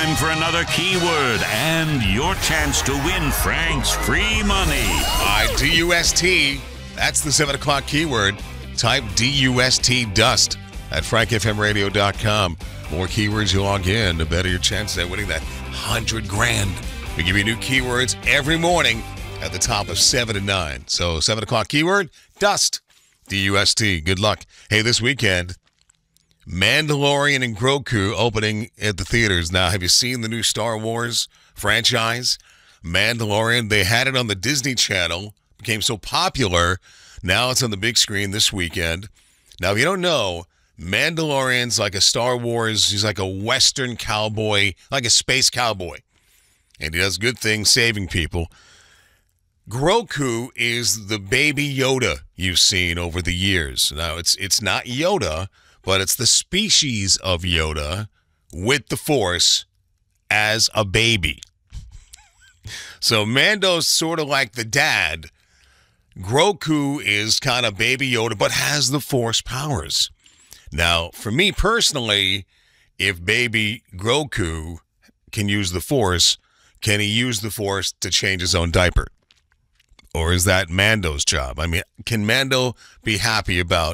Listen for another keyword and your chance to win Frank's free money. DUST. That's the 7 o'clock keyword. Type DUST dust at frankfmradio.com. More keywords you log in, the better your chance at winning that $100,000. We give you new keywords every morning at the top of 7 and 9. So 7 o'clock keyword, dust, D-U-S-T. Good luck. Hey, this weekend, Mandalorian and Grogu opening at the theaters. Now, have you seen the new Star Wars franchise? Mandalorian, they had it on the Disney Channel, became so popular. Now it's on the big screen this weekend. Now, if you don't know, Mandalorian's like a Star Wars, he's like a Western cowboy, like a space cowboy. And he does good things saving people. Grogu is the baby Yoda you've seen over the years. Now, it's not Yoda, but it's the species of Yoda with the Force as a baby. So Mando's sort of like the dad. Grogu is kind of baby Yoda, but has the Force powers. Now, for me personally, if baby Grogu can use the Force, can he use the Force to change his own diaper? Or is that Mando's job? I mean, can Mando be happy about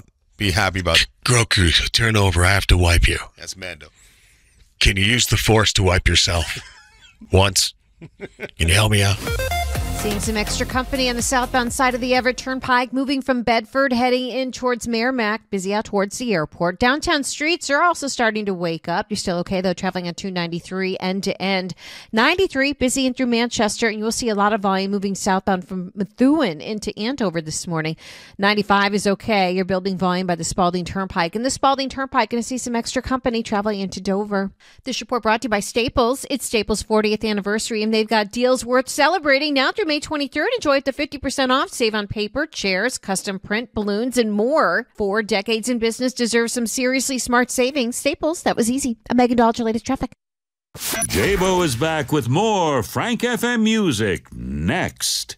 Grogu, turn over, I have to wipe you. That's Mando. Can you use the Force to wipe yourself? Once? Can you help me out? Seeing some extra company on the southbound side of the Everett Turnpike, moving from Bedford, heading in towards Merrimack, busy out towards the airport. Downtown streets are also starting to wake up. You're still okay, though, traveling on 293 end to end. 93, busy in through Manchester, and you will see a lot of volume moving southbound from Methuen into Andover this morning. 95 is okay. You're building volume by the Spalding Turnpike. And the Spalding Turnpike, going to see some extra company traveling into Dover. This report brought to you by Staples. It's Staples' 40th anniversary, and they've got deals worth celebrating now through May 23rd. Enjoy up to 50% off. Save on paper, chairs, custom print, balloons, and more. 4 decades in business deserve some seriously smart savings. Staples, that was easy. I'm Megan Dodge, your latest traffic. J-Bo is back with more Frank FM music next.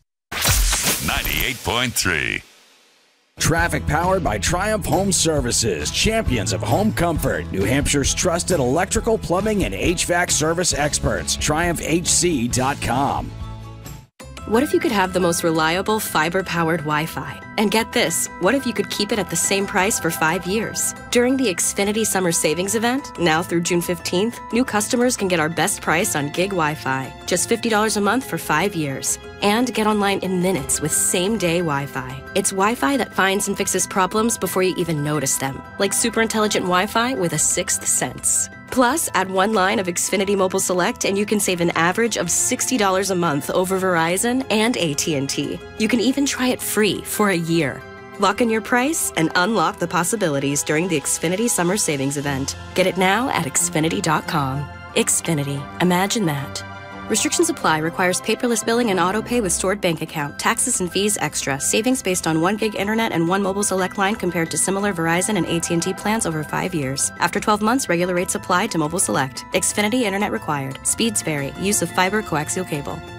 98.3. Traffic powered by Triumph Home Services, champions of home comfort. New Hampshire's trusted electrical, plumbing, and HVAC service experts. TriumphHC.com. What if you could have the most reliable fiber-powered Wi-Fi? And get this, what if you could keep it at the same price for 5 years? During the Xfinity Summer Savings Event, now through June 15th, new customers can get our best price on gig Wi-Fi, just $50 a month for 5 years. And get online in minutes with same-day Wi-Fi. It's Wi-Fi that finds and fixes problems before you even notice them, like super intelligent Wi-Fi with a sixth sense. Plus, add 1 line of Xfinity Mobile Select and you can save an average of $60 a month over Verizon and AT&T. You can even try it free for a year. Lock in your price and unlock the possibilities during the Xfinity Summer Savings Event. Get it now at Xfinity.com. Xfinity. Imagine that. Restrictions apply. Requires paperless billing and auto pay with stored bank account. Taxes and fees extra. Savings based on 1 gig internet and 1 mobile select line compared to similar Verizon and AT&T plans over 5 years. After 12 months, regular rates apply to mobile select. Xfinity internet required. Speeds vary. Use of fiber coaxial cable.